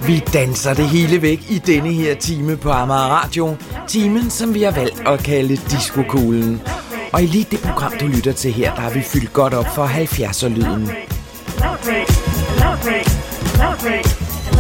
Vi danser det hele væk i denne her time på Amager Radio. Timen, som vi har valgt at kalde Disco-kuglen. Og i lige det program, du lytter til her, der har vi fyldt godt op for 70'er-lyden.